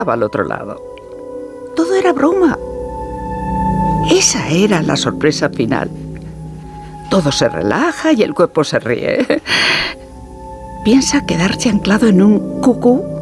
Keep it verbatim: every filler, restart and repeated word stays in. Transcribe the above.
al otro lado. Todo era broma. Esa era la sorpresa final. Todo se relaja y el cuerpo se ríe. Piensa quedarse anclado en un cucú